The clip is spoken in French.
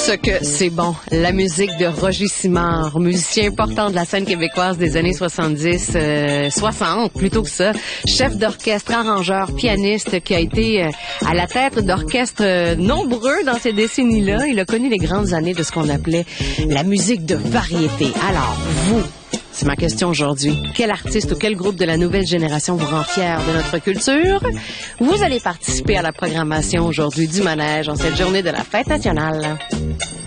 Ce que c'est bon, la musique de Roger Simard, musicien important de la scène québécoise des années 60 plutôt que ça, chef d'orchestre, arrangeur, pianiste qui a été à la tête d'orchestres nombreux dans ces décennies-là. Il a connu les grandes années de ce qu'on appelait la musique de variété. Alors, vous, c'est ma question aujourd'hui. Quel artiste ou quel groupe de la nouvelle génération vous rend fier de notre culture? Vous allez participer à la programmation aujourd'hui du Manège en cette journée de la Fête nationale.